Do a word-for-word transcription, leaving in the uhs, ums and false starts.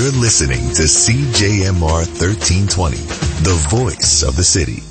You're listening to C J M R thirteen twenty, the voice of the city.